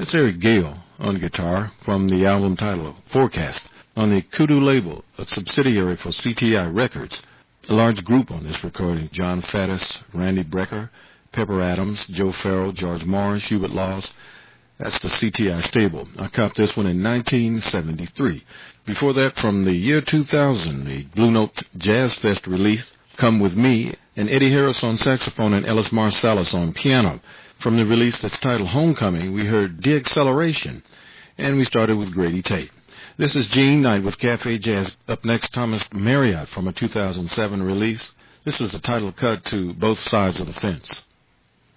That's Eric Gale on guitar from the album titled Forecast on the Kudu label, a subsidiary for CTI Records. A large group on this recording: John Faddis, Randy Brecker, Pepper Adams, Joe Farrell, George Morris, Hubert Laws. That's the CTI stable. I copped this one in 1973. Before that, from the year 2000, the Blue Note Jazz Fest release, Come With Me, and Eddie Harris on saxophone and Ellis Marsalis on piano. From the release that's titled Homecoming, we heard De-Acceleration, and we started with Grady Tate. This is Gene Knight with Cafe Jazz. Up next, Thomas Marriott from a 2007 release. This is the title cut to Both Sides of the Fence.